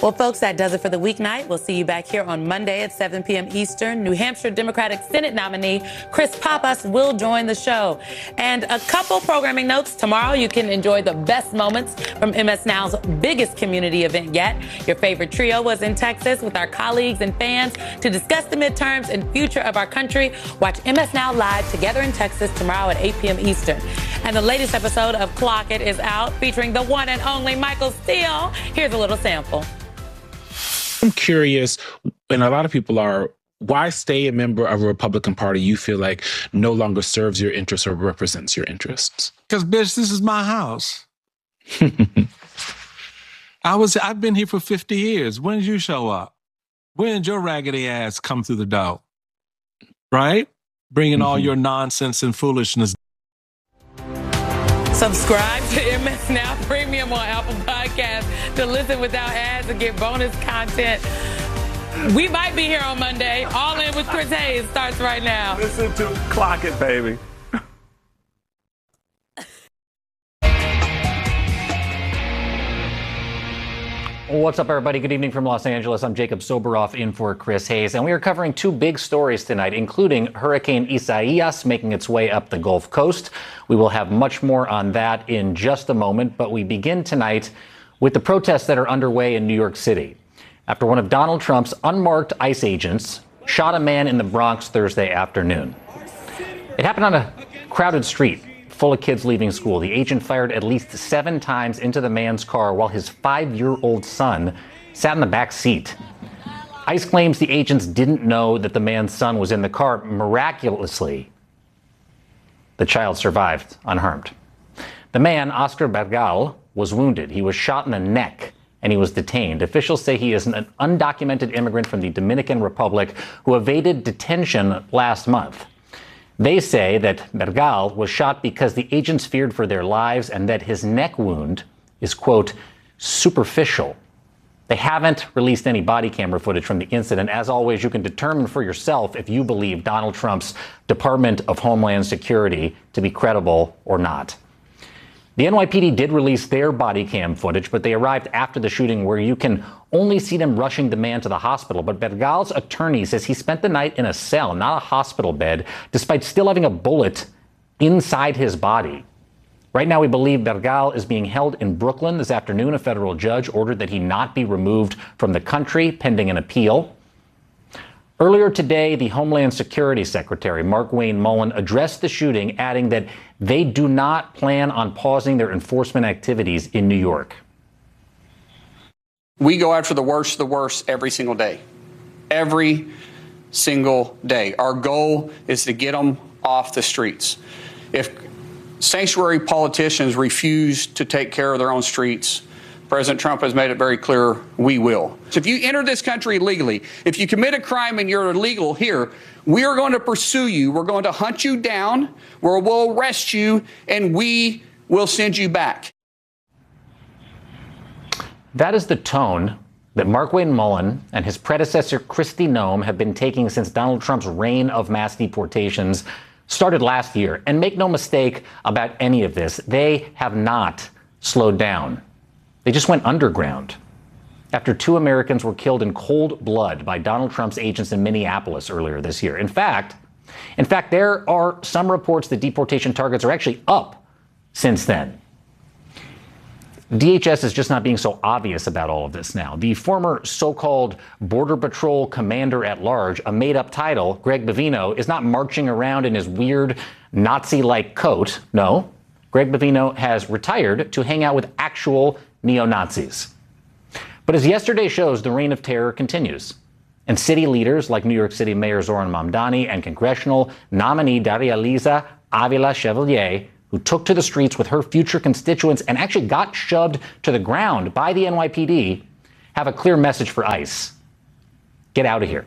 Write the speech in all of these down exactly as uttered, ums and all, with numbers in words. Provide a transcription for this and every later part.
Well, folks, that does it for the weeknight. We'll see you back here on Monday at seven p m Eastern. New Hampshire Democratic Senate nominee Chris Pappas will join the show. And a couple programming notes. Tomorrow, you can enjoy the best moments from M S Now's biggest community event yet. Your favorite trio was in Texas with our colleagues and fans to discuss the midterms and future of our country. Watch M S Now live together in Texas tomorrow at eight p m Eastern. And the latest episode of Clock It is out, featuring the one and only Michael Steele. Here's a little sample. I'm curious, and a lot of people are, why stay a member of a Republican Party you feel like no longer serves your interests or represents your interests? Because, bitch, this is my house. I was, I've been here for fifty years. When did you show up? When did your raggedy ass come through the door? Right? Bringing mm-hmm. all your nonsense and foolishness. Subscribe to M S Now Premium on Apple Podcasts to listen without ads and get bonus content. We might be here on Monday. All In with Chris Hayes starts right now. Listen to Clock It, baby. What's up, everybody? Good evening from Los Angeles. I'm Jacob Soboroff in for Chris Hayes, and we are covering two big stories tonight, including Hurricane Isaias making its way up the Gulf Coast. We will have much more on that in just a moment, but we begin tonight with the protests that are underway in New York City after one of Donald Trump's unmarked ICE agents shot a man in the Bronx Thursday afternoon. It happened on a crowded street full of kids leaving school. The agent fired at least seven times into the man's car while his five-year-old son sat in the back seat. ICE claims the agents didn't know that the man's son was in the car. Miraculously, the child survived unharmed. The man, Oscar Bergal, was wounded. He was shot in the neck and he was detained. Officials say he is an undocumented immigrant from the Dominican Republic who evaded detention last month. They say that Bergal was shot because the agents feared for their lives and that his neck wound is, quote, superficial. They haven't released any body camera footage from the incident. As always, you can determine for yourself if you believe Donald Trump's Department of Homeland Security to be credible or not. The N Y P D did release their body cam footage, but they arrived after the shooting where you can only see them rushing the man to the hospital. But Bergal's attorney says he spent the night in a cell, not a hospital bed, despite still having a bullet inside his body. Right now, we believe Bergal is being held in Brooklyn. This afternoon, a federal judge ordered that he not be removed from the country pending an appeal. Earlier today, the Homeland Security Secretary, Markwayne Mullin, addressed the shooting, adding that they do not plan on pausing their enforcement activities in New York. We go after the worst of the worst every single day. Every single day. Our goal is to get them off the streets. If sanctuary politicians refuse to take care of their own streets, President Trump has made it very clear we will. So if you enter this country illegally, if you commit a crime and you're illegal here, we are going to pursue you. We're going to hunt you down, where we'll arrest you, and we will send you back. That is the tone that Markwayne Mullin and his predecessor, Kristi Noem, have been taking since Donald Trump's reign of mass deportations started last year. And make no mistake about any of this, they have not slowed down. They just went underground after two Americans were killed in cold blood by Donald Trump's agents in Minneapolis earlier this year. In fact, in fact, there are some reports that deportation targets are actually up since then. D H S is just not being so obvious about all of this now. The former so-called Border Patrol Commander at Large, a made-up title, Greg Bovino, is not marching around in his weird Nazi-like coat. No, Greg Bovino has retired to hang out with actual neo-Nazis. But as yesterday shows, the reign of terror continues. And city leaders like New York City Mayor Zoran Mamdani and congressional nominee Daria-Liza Avila Chevalier, who took to the streets with her future constituents and actually got shoved to the ground by the N Y P D, have a clear message for ICE. Get out of here.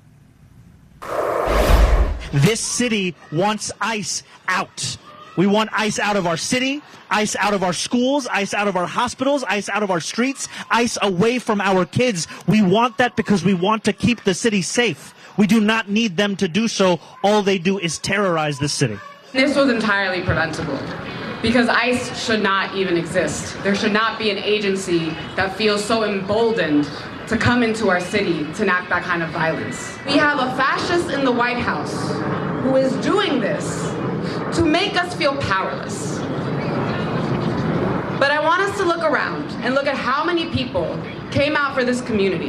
This city wants ICE out. We want ICE out of our city, ICE out of our schools, ICE out of our hospitals, ICE out of our streets, ICE away from our kids. We want that because we want to keep the city safe. We do not need them to do so. All they do is terrorize the city. This was entirely preventable Because ICE should not even exist. There should not be an agency that feels so emboldened to come into our city to enact that kind of violence. We have a fascist in the White House who is doing this to make us feel powerless. But I want us to look around and look at how many people came out for this community.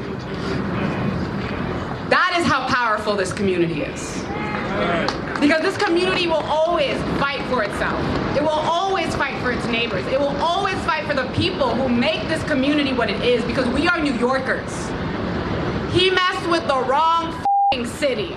That is how powerful this community is. Because this community will always fight for itself. It will always fight for its neighbors. It will always fight for the people who make this community what it is, because we are New Yorkers. He messed with the wrong f***ing city.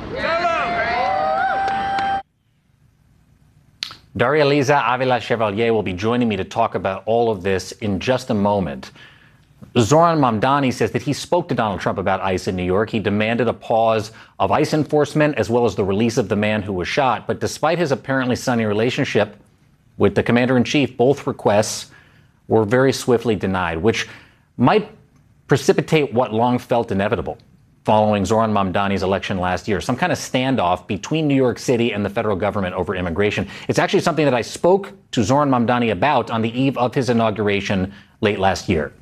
Daria Liza Avila Chevalier will be joining me to talk about all of this in just a moment. Zohran Mamdani says that he spoke to Donald Trump about ICE in New York. He demanded a pause of ICE enforcement as well as the release of the man who was shot. But despite his apparently sunny relationship with the commander-in-chief, both requests were very swiftly denied, which might precipitate what long felt inevitable following Zohran Mamdani's election last year, some kind of standoff between New York City and the federal government over immigration. It's actually something that I spoke to Zohran Mamdani about on the eve of his inauguration late last year.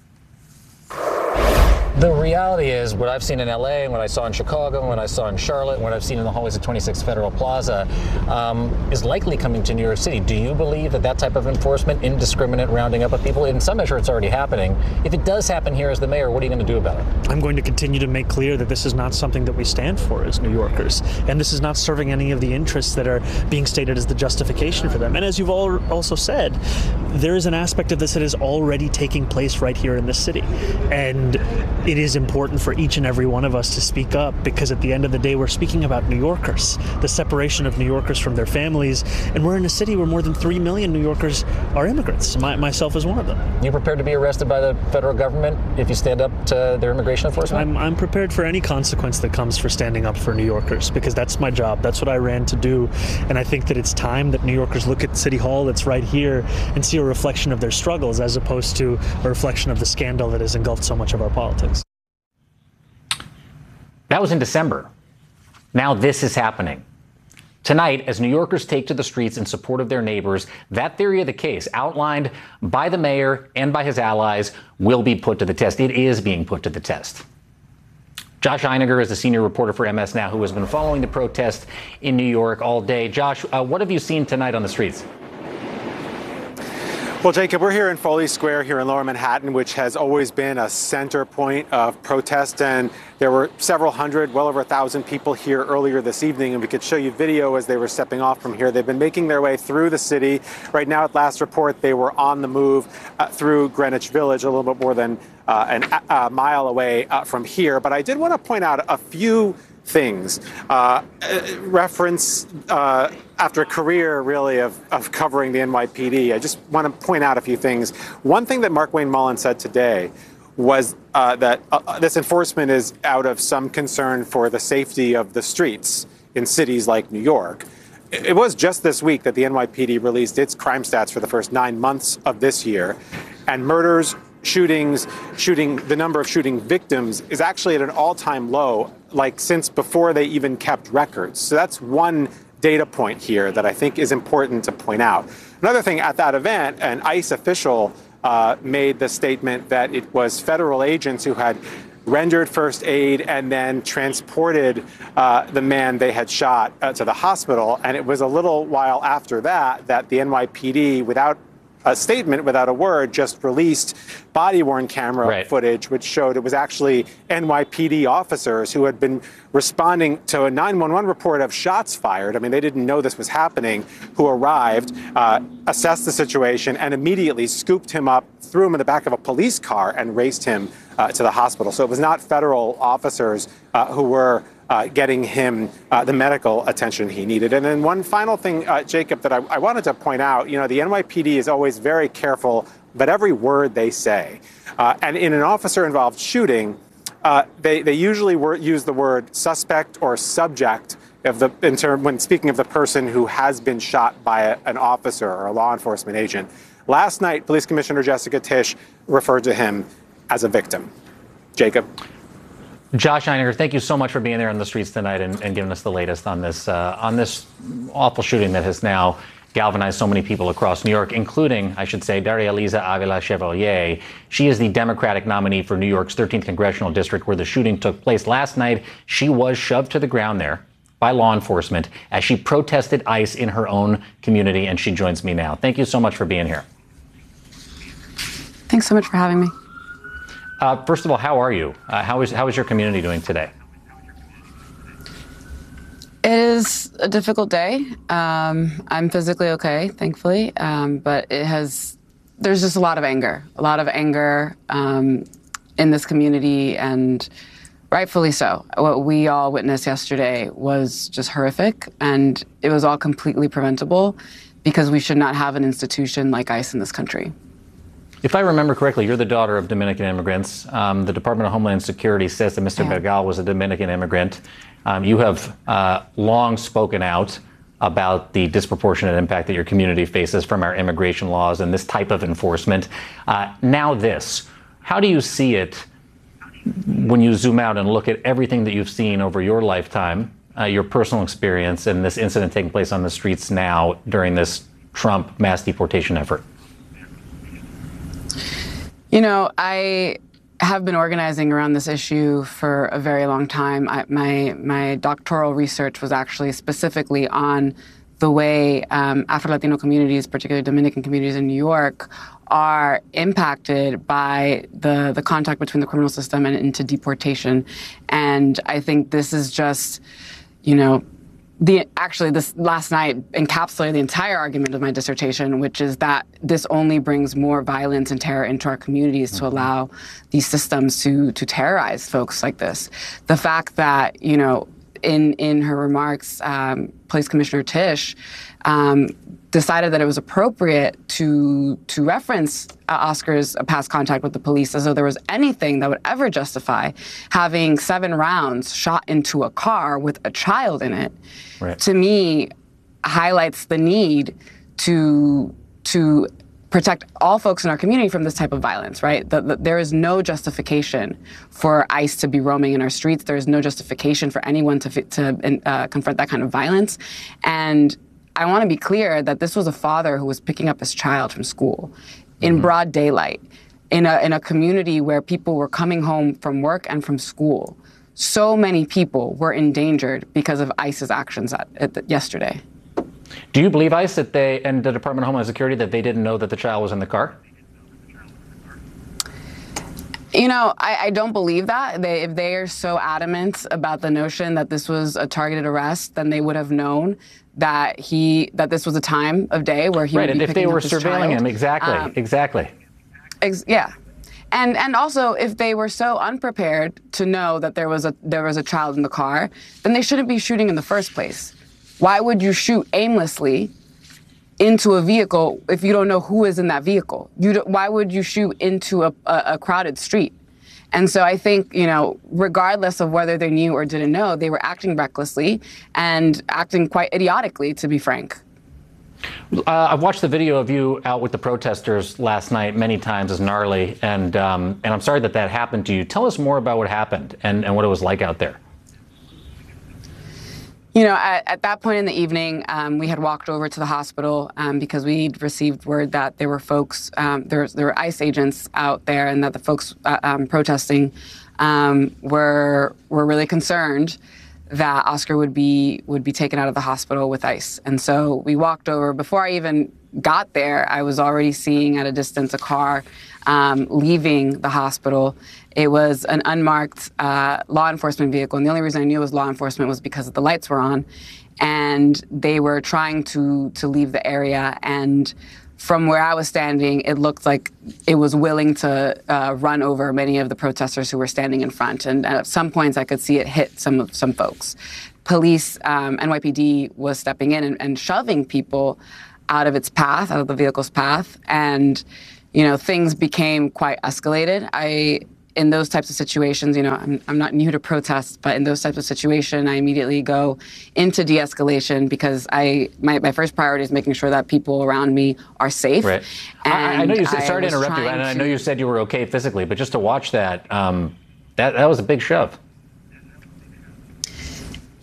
The reality is, what I've seen in L A and what I saw in Chicago and what I saw in Charlotte and what I've seen in the hallways of twenty-six Federal Plaza um, is likely coming to New York City. Do you believe that that type of enforcement, indiscriminate rounding up of people, in some measure it's already happening? If it does happen here as the mayor, what are you going to do about it? I'm going to continue to make clear that this is not something that we stand for as New Yorkers, and this is not serving any of the interests that are being stated as the justification for them. And as you've all also said, there is an aspect of this that is already taking place right here in this city, and it is important for each and every one of us to speak up, because at the end of the day, we're speaking about New Yorkers, the separation of New Yorkers from their families, and we're in a city where more than three million New Yorkers are immigrants, my, myself is one of them. You prepared to be arrested by the federal government if you stand up to their immigration enforcement? I'm, I'm prepared for any consequence that comes for standing up for New Yorkers, because that's my job. That's what I ran to do, and I think that it's time that New Yorkers look at City Hall that's right here and see a reflection of their struggles as opposed to a reflection of the scandal that has engulfed so much of our politics. That was in December. Now this is happening. Tonight, as New Yorkers take to the streets in support of their neighbors, that theory of the case outlined by the mayor and by his allies will be put to the test. It is being put to the test. Josh Einiger is a senior reporter for M S Now who has been following the protest in New York all day. Josh, uh, what have you seen tonight on the streets? Well, Jacob, we're here in Foley Square here in Lower Manhattan, which has always been a center point of protest. And there were several hundred, well over a thousand people here earlier this evening. And we could show you video as they were stepping off from here. They've been making their way through the city. Right now, at last report, they were on the move uh, through Greenwich Village, a little bit more than uh, an, a mile away uh, from here. But I did want to point out a few things. Uh, reference uh, after a career, really, of, of covering the N Y P D, I just want to point out a few things. One thing that Markwayne Mullin said today was uh, that uh, this enforcement is out of some concern for the safety of the streets in cities like New York. It was just this week that the N Y P D released its crime stats for the first nine months of this year, and murders, shootings, shooting, the number of shooting victims is actually at an all-time low, like since before they even kept records. So that's one data point here that I think is important to point out. Another thing, at that event, an ICE official uh, made the statement that it was federal agents who had rendered first aid and then transported uh, the man they had shot uh, to the hospital. And it was a little while after that that the N Y P D, without a statement, without a word, just released body-worn camera right. footage, which showed it was actually N Y P D officers who had been responding to a nine one one report of shots fired. I mean, they didn't know this was happening, who arrived, uh, assessed the situation, and immediately scooped him up, threw him in the back of a police car, and raced him uh, to the hospital. So it was not federal officers uh, who were Uh, getting him uh, the medical attention he needed. And then one final thing, uh, Jacob, that I, I wanted to point out, you know, the N Y P D is always very careful about every word they say. Uh, and in an officer-involved shooting, uh, they, they usually wor- use the word suspect or subject of the, in term, when speaking of the person who has been shot by a, an officer or a law enforcement agent. Last night, Police Commissioner Jessica Tisch referred to him as a victim. Jacob. Josh Einiger, thank you so much for being there on the streets tonight and, and giving us the latest on this uh, on this awful shooting that has now galvanized so many people across New York, including, I should say, Daria Liza Avila Chevalier. She is the Democratic nominee for New York's thirteenth Congressional District, where the shooting took place last night. She was shoved to the ground there by law enforcement as she protested ICE in her own community, and she joins me now. Thank you so much for being here. Thanks so much for having me. Uh, first of all, how are you? Uh, how is how is your community doing today? It is a difficult day. Um, I'm physically okay, thankfully, um, but it has. There's just a lot of anger, a lot of anger um, in this community, and rightfully so. What we all witnessed yesterday was just horrific, and it was all completely preventable because we should not have an institution like ICE in this country. If I remember correctly, you're the daughter of Dominican immigrants. Um, the Department of Homeland Security says that Mister Yeah. Bergal was a Dominican immigrant. Um, you have uh, long spoken out about the disproportionate impact that your community faces from our immigration laws and this type of enforcement. Uh, now this, how do you see it when you zoom out and look at everything that you've seen over your lifetime, uh, your personal experience, and this incident taking place on the streets now during this Trump mass deportation effort? You know, I have been organizing around this issue for a very long time. I, my my doctoral research was actually specifically on the way um, Afro-Latino communities, particularly Dominican communities in New York, are impacted by the, the contact between the criminal system and into deportation. And I think this is just, you know, The, actually, this last night encapsulated the entire argument of my dissertation, which is that this only brings more violence and terror into our communities to allow these systems to to terrorize folks like this. The fact that, you know, in in her remarks, um, Police Commissioner Tisch um, decided that it was appropriate to to reference uh, Oscar's past contact with the police as though there was anything that would ever justify having seven rounds shot into a car with a child in it. Right. To me, highlights the need to to protect all folks in our community from this type of violence, right? The, the, there is no justification for ICE to be roaming in our streets. There is no justification for anyone to, to uh, confront that kind of violence. And I want to be clear that this was a father who was picking up his child from school in mm-hmm. broad daylight, in a, in a community where people were coming home from work and from school. So many people were endangered because of ICE's actions at, at the, yesterday. Do you believe ICE that they and the Department of Homeland Security that they didn't know that the child was in the car? You know, I, I don't believe that. They, if they are so adamant about the notion that this was a targeted arrest, then they would have known that he that this was a time of day where he right, would be and if they were surveilling child. him, exactly, um, exactly. Ex- yeah. And and also, if they were so unprepared to know that there was a there was a child in the car, then they shouldn't be shooting in the first place. Why would you shoot aimlessly into a vehicle if you don't know who is in that vehicle? You don't, why would you shoot into a, a, a crowded street? And so I think, you know, regardless of whether they knew or didn't know, they were acting recklessly and acting quite idiotically, to be frank. Uh, I've watched the video of you out with the protesters last night many times. It's gnarly, and um, and I'm sorry that that happened to you. Tell us more about what happened and, and what it was like out there. You know, at, at that point in the evening, um, we had walked over to the hospital um, because we'd received word that there were folks, um, there, there were ICE agents out there, and that the folks uh, um, protesting um, were were really concerned that Oscar would be would be taken out of the hospital with ICE. And so we walked over. Before I even got there, I was already seeing at a distance a car um, leaving the hospital. It was an unmarked uh, law enforcement vehicle, and the only reason I knew it was law enforcement was because the lights were on, and they were trying to to leave the area. And from where I was standing, it looked like it was willing to uh, run over many of the protesters who were standing in front. And at some points, I could see it hit some of some folks. Police, um, N Y P D was stepping in and, and shoving people out of its path, out of the vehicle's path, and you know things became quite escalated. I. In those types of situations, you know, I'm, I'm not new to protests, but in those types of situations, I immediately go into de-escalation because I my, my first priority is making sure that people around me are safe. Right. And I, I know you said, sorry to interrupt you, and I know you said you were okay physically, but just to watch that, um, that that was a big shove.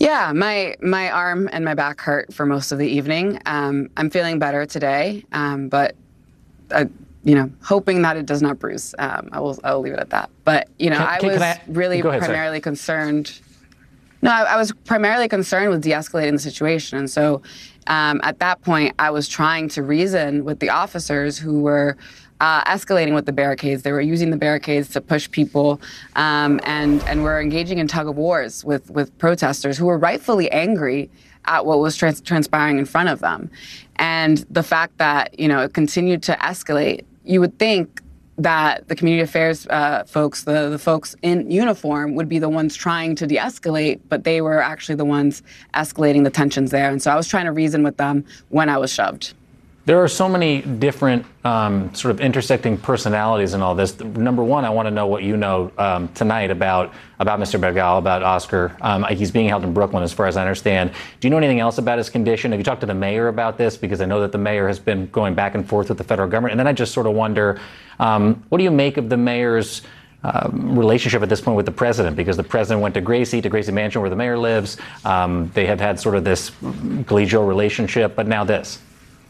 Yeah, my my arm and my back hurt for most of the evening. Um, I'm feeling better today, um, but uh, you know, hoping that it does not bruise. Um, I will I will leave it at that. But you know, Can- I can- was can I- really Go ahead, sorry. primarily concerned. No, I, I was primarily concerned with de-escalating the situation, and so um, at that point, I was trying to reason with the officers who were uh, escalating with the barricades. They were using the barricades to push people, um, and and were engaging in tug of wars with with protesters who were rightfully angry at what was trans- transpiring in front of them, and the fact that you know it continued to escalate. You would think that the community affairs uh, folks, the, the folks in uniform, would be the ones trying to de-escalate, but they were actually the ones escalating the tensions there. And so I was trying to reason with them when I was shoved. There are so many different um, sort of intersecting personalities in all this. Number one, I want to know what you know um, tonight about about Mister Bergal, about Oscar. Um, he's being held in Brooklyn, as far as I understand. Do you know anything else about his condition? Have you talked to the mayor about this? Because I know that the mayor has been going back and forth with the federal government. And then I just sort of wonder, um, what do you make of the mayor's Um, relationship at this point with the president? Because the president went to Gracie, to Gracie Mansion, where the mayor lives. Um, they have had sort of this collegial relationship, but now this.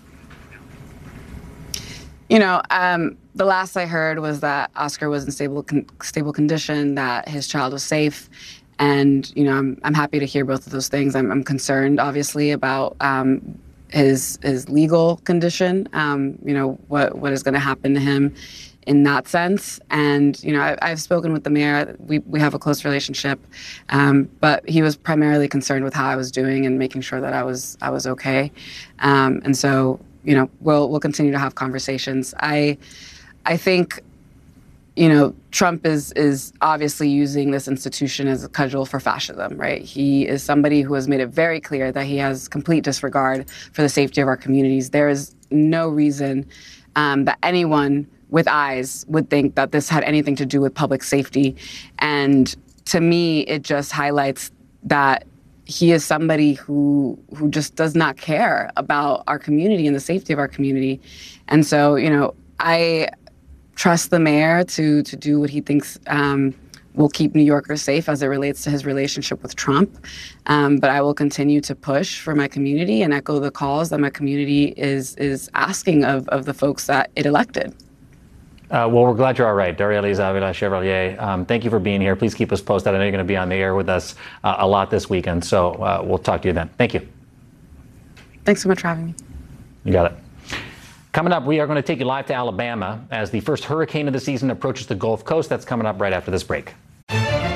You know, um, the last I heard was that Oscar was in stable con- stable condition, that his child was safe, and you know, I'm I'm happy to hear both of those things. I'm, I'm concerned, obviously, about um, his his legal condition. Um, you know, what what is going to happen to him in that sense. And you know, I, I've spoken with the mayor. We we have a close relationship, um, but he was primarily concerned with how I was doing and making sure that I was I was okay. Um, and so. You know, we'll we'll continue to have conversations. I, I think, you know, Trump is is obviously using this institution as a cudgel for fascism, right? He is somebody who has made it very clear that he has complete disregard for the safety of our communities. There is no reason um, that anyone with eyes would think that this had anything to do with public safety. And to me, it just highlights that he is somebody who who just does not care about our community and the safety of our community. And so, you know, I trust the mayor to to do what he thinks um, will keep New Yorkers safe as it relates to his relationship with Trump. Um, but I will continue to push for my community and echo the calls that my community is is asking of, of the folks that it elected. Uh, well, we're glad you're all right. Daria Liz Avila Chevalier, um, thank you for being here. Please keep us posted. I know you're going to be on the air with us uh, a lot this weekend, so uh, we'll talk to you then. Thank you. Thanks so much for having me. You got it. Coming up, we are going to take you live to Alabama as the first hurricane of the season approaches the Gulf Coast. That's coming up right after this break.